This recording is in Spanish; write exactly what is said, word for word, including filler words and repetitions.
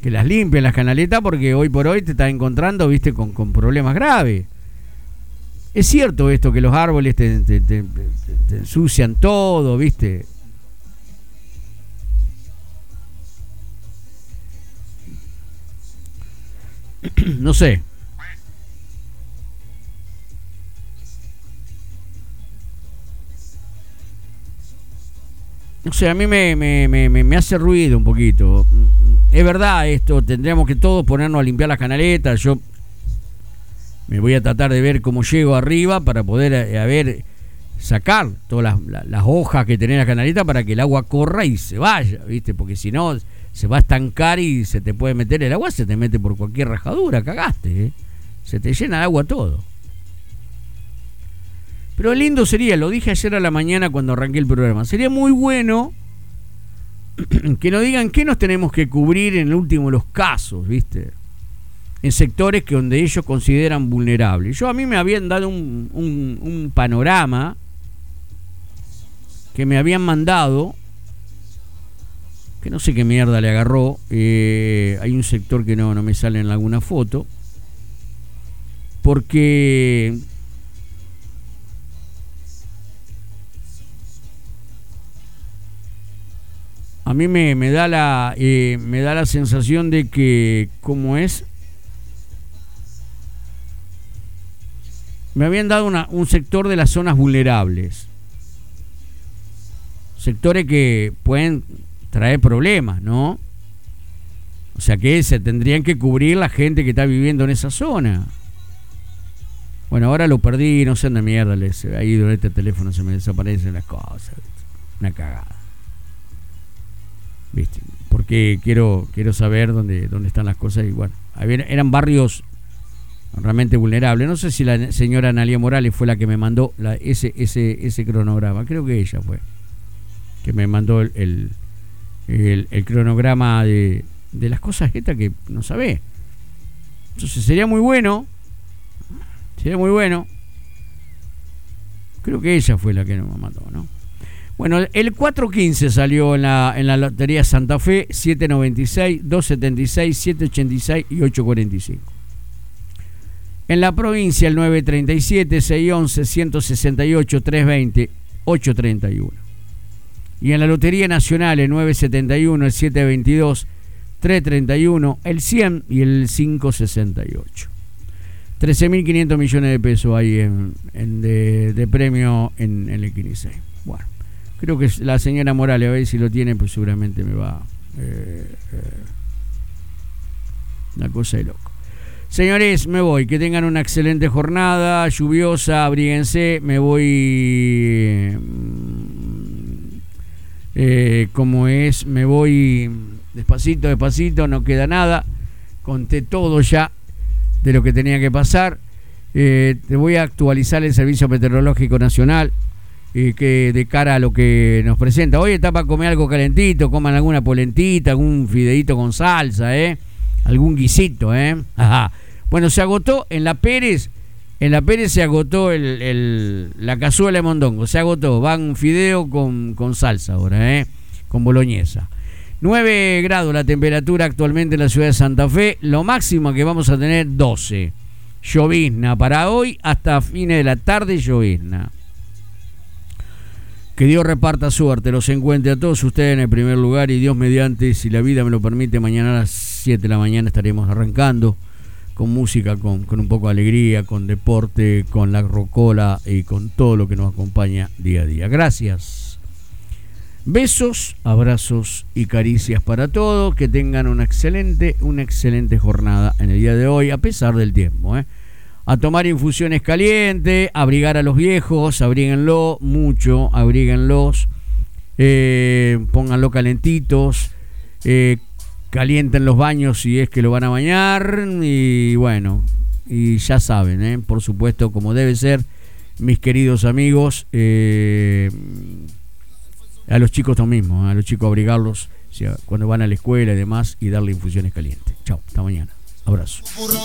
que las limpien las canaletas, porque hoy por hoy te estás encontrando, viste, con, con problemas graves. Es cierto esto, que los árboles te, te, te, te ensucian todo, viste. No sé. No sé, a mí me, me, me, me hace ruido un poquito. Es verdad esto, tendríamos que todos ponernos a limpiar las canaletas. Yo me voy a tratar de ver cómo llego arriba para poder a, a ver, sacar todas las, las, las hojas que tiene la canaleta para que el agua corra y se vaya, ¿viste? Porque si no, se va a estancar y se te puede meter el agua, se te mete por cualquier rajadura, cagaste, ¿eh? Se te llena de agua todo. Pero lindo sería, lo dije ayer a la mañana cuando arranqué el programa, sería muy bueno que nos digan qué nos tenemos que cubrir en el último de los casos, ¿viste? En sectores que donde ellos consideran vulnerables. Yo, a mí me habían dado un, un, un panorama que me habían mandado, que no sé qué mierda le agarró. Eh, hay un sector que no, no me sale en alguna foto, porque a mí me, me da la eh, me da la sensación de que, ¿cómo es? Me habían dado una, un sector de las zonas vulnerables. Sectores que pueden traer problemas, ¿no? O sea que se tendrían que cubrir la gente que está viviendo en esa zona. Bueno, ahora lo perdí, no sé dónde mierda. Les, ahí donde este teléfono se me desaparecen las cosas. Una cagada. ¿Viste? Porque quiero quiero saber dónde, dónde están las cosas. Y bueno, eran barrios realmente vulnerable. No sé si la señora Analia Morales fue la que me mandó la, ese, ese, ese cronograma. Creo que ella fue que me mandó el, el, el, el cronograma de, de las cosas estas que no sabe. Entonces sería muy bueno. Sería muy bueno. Creo que ella fue la que nos mandó, ¿no? Bueno, el cuatro quince salió en la, en la Lotería Santa Fe, siete noventa y seis, dos setenta y seis, siete ochenta y seis y ocho cuarenta y cinco. En la provincia el nueve treinta y siete, seiscientos once, ciento sesenta y ocho, trescientos veinte, ochocientos treinta y uno. Y en la Lotería Nacional el nueve setenta y uno, el setecientos veintidós, trescientos treinta y uno, el cien y el quinientos sesenta y ocho. trece mil quinientos millones de pesos ahí en, en de, de premio en, en el quince. Bueno, creo que la señora Morales, a ver si lo tiene, pues seguramente me va eh, eh, una cosa de loco. Señores, me voy. Que tengan una excelente jornada, lluviosa, abríguense. Me voy, eh, como es, me voy despacito, despacito, no queda nada. Conté todo ya de lo que tenía que pasar. Eh, te voy a actualizar el Servicio Meteorológico Nacional, eh, que de cara a lo que nos presenta. Hoy está para comer algo calentito, coman alguna polentita, algún fideíto con salsa, ¿eh? Algún guisito, ¿eh? Ajá. Bueno, se agotó en la Pérez, en la Pérez se agotó el, el, la cazuela de mondongo, se agotó, van fideo con, con salsa ahora, ¿eh? Con boloñesa. nueve grados la temperatura actualmente en la ciudad de Santa Fe, lo máximo que vamos a tener doce. Llovizna para hoy hasta fines de la tarde, llovizna. Que Dios reparta suerte, los encuentre a todos ustedes en el primer lugar y Dios mediante, si la vida me lo permite, mañana a las siete de la mañana estaremos arrancando con música, con, con un poco de alegría, con deporte, con la rocola y con todo lo que nos acompaña día a día. Gracias. Besos, abrazos y caricias para todos. Que tengan una excelente, una excelente jornada en el día de hoy, a pesar del tiempo, ¿eh? A tomar infusiones calientes, abrigar a los viejos, abríguenlo mucho, abríguenlos, eh, pónganlo calentitos, eh, calienten los baños si es que lo van a bañar, y bueno, y ya saben, ¿eh? Por supuesto, como debe ser, mis queridos amigos, eh, a los chicos lo mismo, a los chicos abrigarlos, o sea, cuando van a la escuela y demás, y darle infusiones calientes. Chao, hasta mañana. Abrazo.